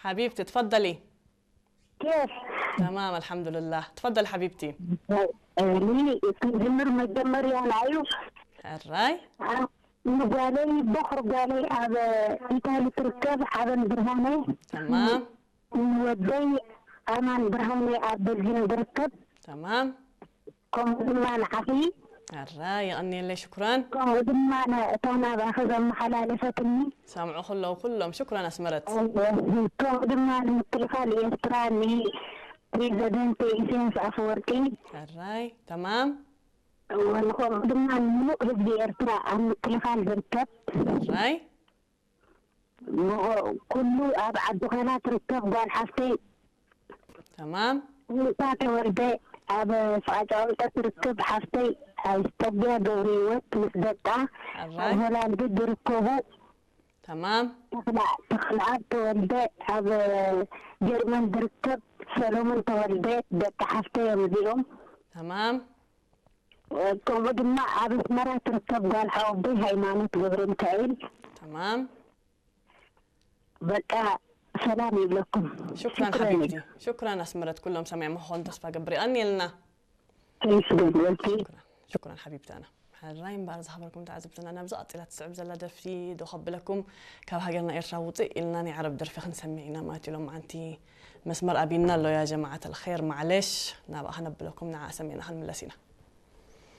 حبيبتي تفضلي. كيف؟ تمام الحمد لله. تفضل حبيبتي. لي تنزمر مجمر يا العيوب. الراي. قالي بخرج قالي هذا انت اللي تركب هذا البرهاني. تمام. ودي امان برهاني عبد الجن بركب. تمام. كم ما نحكي. الراي أني اللي شكرا. كم ما أنا باخذ المحلال فتني. سامعوا كلهم شكرا أسمرت. كم ما التلفال يستراني بريزيدنت إنسانس أفوركي. الراي. تمام. ونقوم ضمن مؤهد بإرتراء عن التلفال بركب. الراي. كله أبعد دخانات ركب قال حفتي. تمام. وطاقة ورداء أبا فاجعون تركب حفتي استبيا دوريوت مصدقة. الراي. هلا بده ركوبه. تمام. تخلعات ورداء أبا جرمان بركب سلومن تولدات دك حفتي يوم. تمام. كم ضمن أبا مرة تركب قال حوضي هيمانة قبر مكايل. تمام. بقى سلامي لكم. شكرا حبيبتي. شكرا أسمرت كلهم سمع مخون تصفى قبري أني لنا. شكرا حبيبتي. أنا الرايم بارز خبركم تعزبتنا أنا بزقط إلى تسعب زلا درفي دو خب لكم كاب هاجرنا إيرشا وطي إلناني عرب درفي خن سمعينا ما تلوم عنتي مسمر أبينا له يا جماعة الخير معلش نبقى هنبلكم نع سمعنا هنملسينا.